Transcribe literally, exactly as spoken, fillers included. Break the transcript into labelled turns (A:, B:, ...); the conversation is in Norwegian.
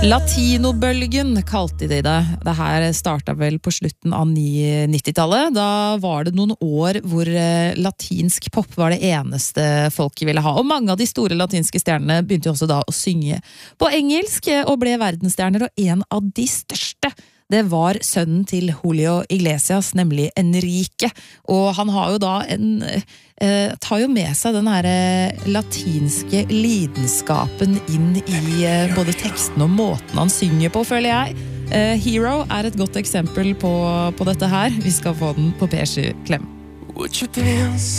A: Latinobølgen kalte de det. Det her startet vel på slutten av nittitallet. Da var det noen år hvor latinsk pop var det eneste folk ville ha. Og mange av de store latinske stjernene begynte jo også da å synge på engelsk og ble verdensstjerner. Og en av de største, det var sønnen til Julio Iglesias, nemlig Enrique. Og han har jo da en, eh, tar jo med seg den her latinske lidenskapen inn i eh, både teksten og måten han synger på, føler jeg. Eh, Hero er et godt eksempel på, på dette her. Vi skal få den på P sju Klem.